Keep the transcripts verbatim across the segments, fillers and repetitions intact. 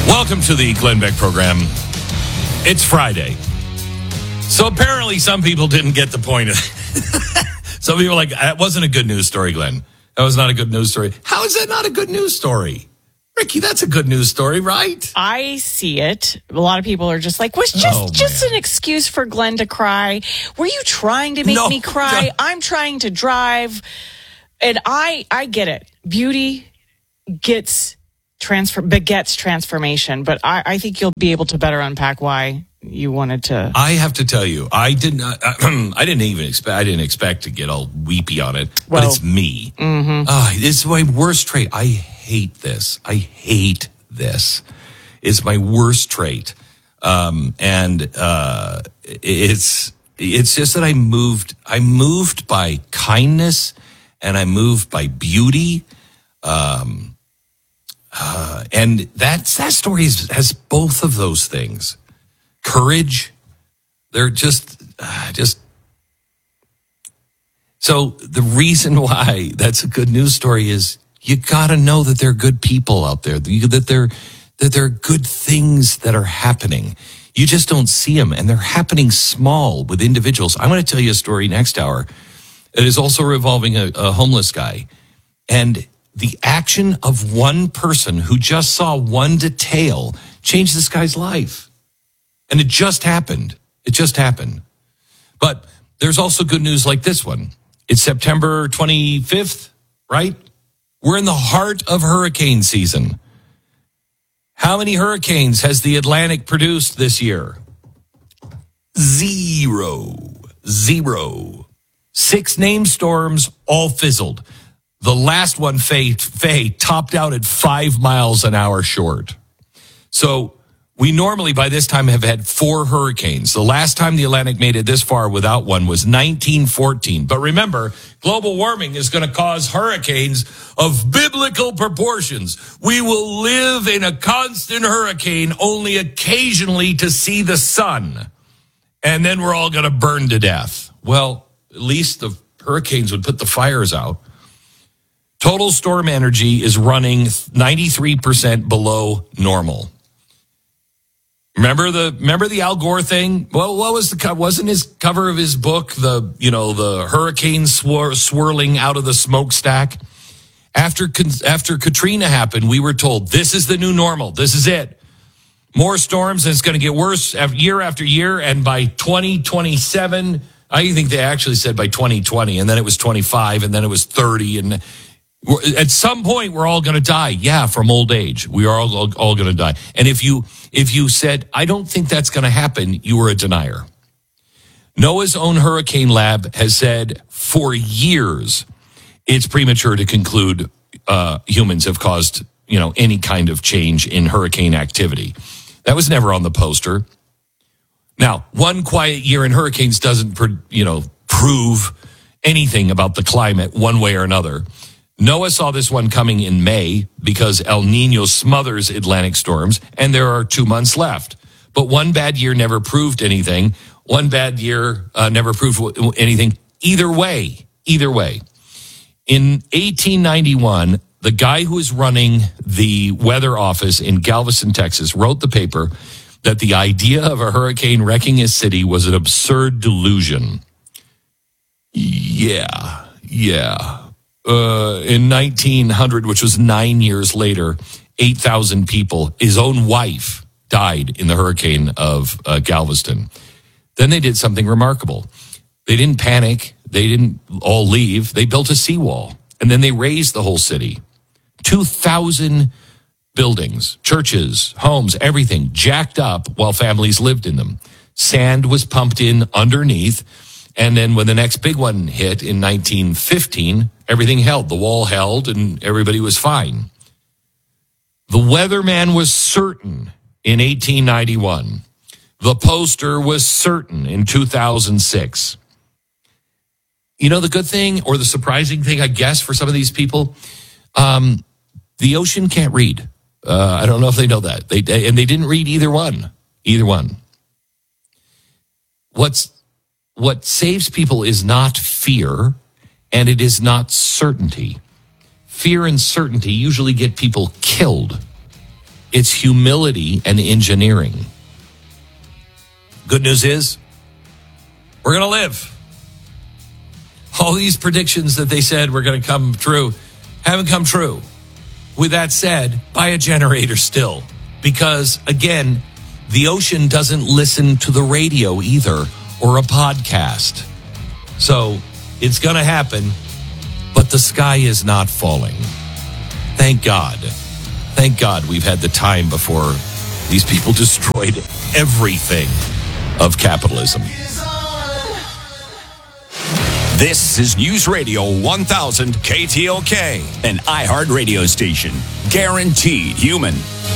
Welcome to the Glenn Beck program. It's Friday. So apparently some people didn't get the point of Some people are like, that wasn't a good news story, Glenn. That was not a good news story. How is that not a good news story? Ricky, that's a good news story, right? I see it. A lot of people are just like, was just Oh, just man. an excuse for Glenn to cry. Were you trying to make No, me cry? no. I'm trying to drive. And I I get it. Beauty gets transfer begets transformation, but I, I think you'll be able to better unpack why you wanted to. I have to tell you, I didn't. Uh, I didn't even expect. I didn't expect to get all weepy on it. Well, but it's me. Mm-hmm. Uh, it's my worst trait. I hate this. I hate this. It's my worst trait, um, and uh, it's it's just that I moved. I moved by kindness, and I moved by beauty. Um, uh, and that that story is, has both of those things. Courage. They're just, uh, just. So the reason why that's a good news story is you got to know that there are good people out there, that there, that there are good things that are happening. You just don't see them, and they're happening small with individuals. I'm going to tell you a story next hour. It is also revolving a, a homeless guy, and the action of one person who just saw one detail changed this guy's life. And it just happened. It just happened. But there's also good news like this one. It's September twenty-fifth, right? We're in the heart of hurricane season. How many hurricanes has the Atlantic produced this year? Zero. Zero. Six named storms, all fizzled. The last one, Faye, Faye, topped out at five miles an hour short. So we normally, by this time, have had four hurricanes. The last time the Atlantic made it this far without one was nineteen fourteen. But remember, global warming is going to cause hurricanes of biblical proportions. We will live in a constant hurricane, only occasionally to see the sun. And then we're all going to burn to death. Well, at least the hurricanes would put the fires out. Total storm energy is running ninety-three percent below normal. Remember the remember the Al Gore thing? Well, what was the co- wasn't his cover of his book the you know the hurricane swir- swirling out of the smokestack? After after Katrina happened, we were told this is the new normal. This is it. More storms, and it's going to get worse year after year. And by twenty twenty-seven, I think they actually said by twenty twenty, and then it was twenty-five, and then it was thirty, and at some point, we're all going to die. Yeah, from old age. We are all, all, all going to die. And if you if you said, I don't think that's going to happen, you were a denier. NOAA's own hurricane lab has said for years it's premature to conclude uh, humans have caused, you know, any kind of change in hurricane activity. That was never on the poster. Now, one quiet year in hurricanes doesn't, you know, prove anything about the climate one way or another. NOAA saw this one coming in May because El Nino smothers Atlantic storms, and there are two months left. But one bad year never proved anything. One bad year uh, never proved anything. Either way, either way. In eighteen ninety-one, the guy who was running the weather office in Galveston, Texas, wrote the paper that the idea of a hurricane wrecking his city was an absurd delusion. Yeah, yeah. Uh, in nineteen hundred, which was nine years later, eight thousand people, his own wife died in the hurricane of uh, Galveston. Then they did something remarkable. They didn't panic. They didn't all leave. They built a seawall, and then they raised the whole city. two thousand buildings, churches, homes, everything jacked up while families lived in them. Sand was pumped in underneath. And then when the next big one hit in nineteen fifteen, everything held. The wall held and everybody was fine. The weatherman was certain in eighteen ninety-one. The poster was certain in two thousand six. You know, the good thing or the surprising thing, I guess, for some of these people, um, the ocean can't read. Uh, I don't know if they know that. They and they didn't read either one. Either one. What's What saves people is not fear, and it is not certainty. Fear and certainty usually get people killed. It's humility and engineering. Good news is, we're going to live. All these predictions that they said were going to come true haven't come true. With that said, buy a generator still. Because, again, the ocean doesn't listen to the radio either or a podcast. So it's going to happen, but the sky is not falling. Thank God. Thank God we've had the time before these people destroyed everything of capitalism. This is News Radio one thousand K T L K, an iHeart radio station. Guaranteed human.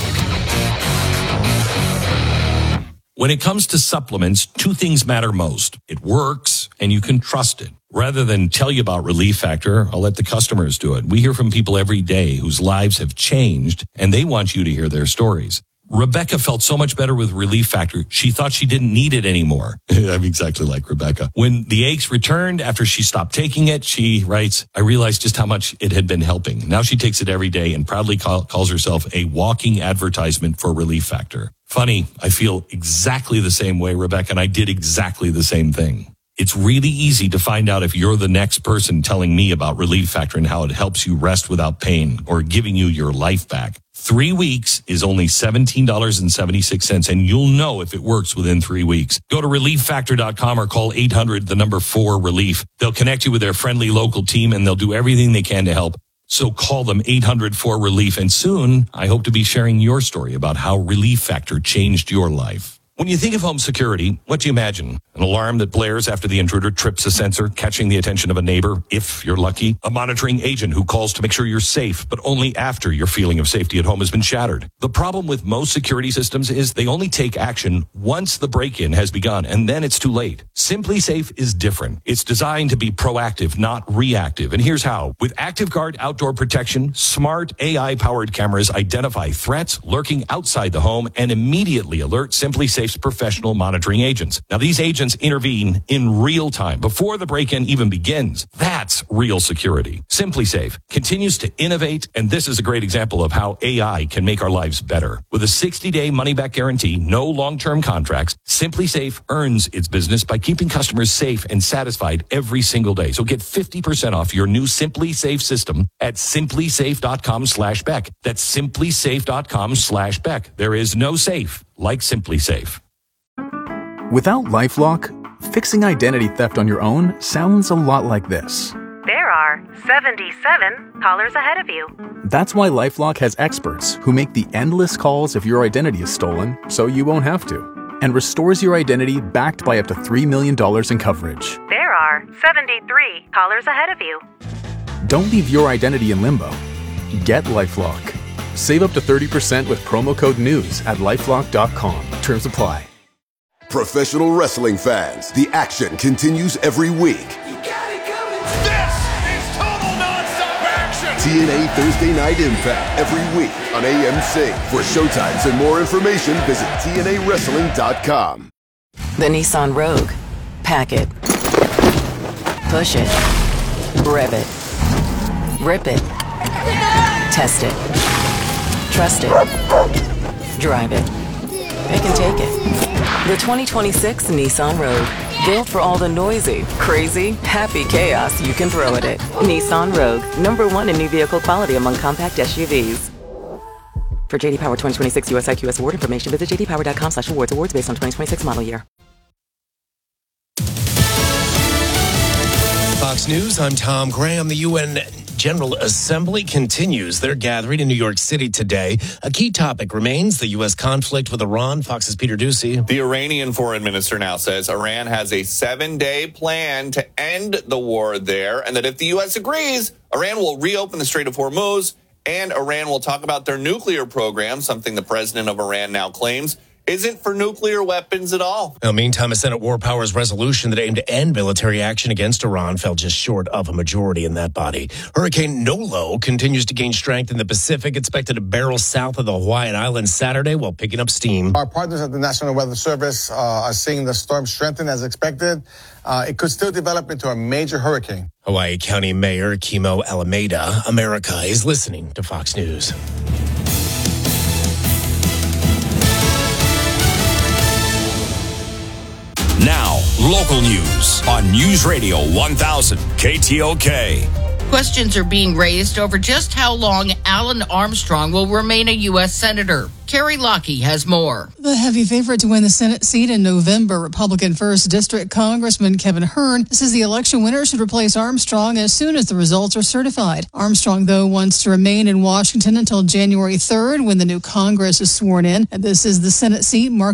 When it comes to supplements, two things matter most. It works, and you can trust it. Rather than tell you about Relief Factor, I'll let the customers do it. We hear from people every day whose lives have changed, and they want you to hear their stories. Rebecca felt so much better with Relief Factor, she thought she didn't need it anymore. I'm exactly like Rebecca. When the aches returned after she stopped taking it, she writes, I realized just how much it had been helping. Now she takes it every day and proudly call, calls herself a walking advertisement for Relief Factor. Funny, I feel exactly the same way, Rebecca, and I did exactly the same thing. It's really easy to find out if you're the next person telling me about Relief Factor and how it helps you rest without pain or giving you your life back. Three weeks is only seventeen dollars and seventy-six cents, and you'll know if it works within three weeks. Go to relief factor dot com or call eight hundred, the number four, relief. They'll connect you with their friendly local team, and they'll do everything they can to help. So call them eight hundred four relief, and soon I hope to be sharing your story about how Relief Factor changed your life. When you think of home security, what do you imagine? An alarm that blares after the intruder trips a sensor, catching the attention of a neighbor, if you're lucky. A monitoring agent who calls to make sure you're safe, but only after your feeling of safety at home has been shattered. The problem with most security systems is they only take action once the break-in has begun, and then it's too late. SimpliSafe is different. It's designed to be proactive, not reactive. And here's how. With ActiveGuard outdoor protection, smart A I-powered cameras identify threats lurking outside the home and immediately alert SimpliSafe professional monitoring agents. Now, these agents intervene in real time before the break-in even begins. That's real security. SimpliSafe continues to innovate, and this is a great example of how A I can make our lives better. With a sixty-day money-back guarantee, no long-term contracts, SimpliSafe earns its business by keeping customers safe and satisfied every single day. So get fifty percent off your new SimpliSafe system at simplysafe.com slash Beck. That's simplysafe.com slash Beck. There is no safe like SimpliSafe. Without LifeLock, fixing identity theft on your own sounds a lot like this. There are seventy-seven callers ahead of you. That's why LifeLock has experts who make the endless calls if your identity is stolen, so you won't have to, and restores your identity backed by up to three million dollars in coverage. There are seventy-three callers ahead of you. Don't leave your identity in limbo. Get LifeLock. Save up to thirty percent with promo code NEWS at lifelock dot com. Terms apply. Professional wrestling fans, the action continues every week. You got it coming. This is total nonstop action. T N A Thursday Night Impact every week on A M C. For showtimes and more information, visit T N A wrestling dot com. The Nissan Rogue. Pack it. Push it. Rev it. Rip it. Test it. Trust it. Drive it. They can take it. The twenty twenty-six Nissan Rogue. Built for all the noisy, crazy, happy chaos you can throw at it. Nissan Rogue. Number one in new vehicle quality among compact S U Vs. For J D Power twenty twenty-six U S I Q S award information, visit j d power dot com slash awards. Awards based on twenty twenty-six model year. Fox News, I'm Tom Graham. The U N General Assembly continues their gathering in New York City today. A key topic remains the U S conflict with Iran. Fox's Peter Ducey. The Iranian foreign minister now says Iran has a seven-day plan to end the war there, and that if the U S agrees, Iran will reopen the Strait of Hormuz, and Iran will talk about their nuclear program, something the president of Iran now claims isn't for nuclear weapons at all. Now, meantime, a Senate War Powers resolution that aimed to end military action against Iran fell just short of a majority in that body. Hurricane Nolo continues to gain strength in the Pacific, expected to barrel south of the Hawaiian Islands Saturday while picking up steam. Our partners at the National Weather Service uh, are seeing the storm strengthen as expected. Uh, it could still develop into a major hurricane. Hawaii County Mayor Kimo Alameda. America is listening to Fox News. local news on News Radio one thousand K T O K. Questions are being raised over just how long Alan Armstrong will remain a U S Senator. Carrie Lockie has more. The heavy favorite to win the Senate seat in November, Republican first District Congressman Kevin Hern, says the election winner should replace Armstrong as soon as the results are certified. Armstrong, though, wants to remain in Washington until January third when the new Congress is sworn in. And this is the Senate seat marked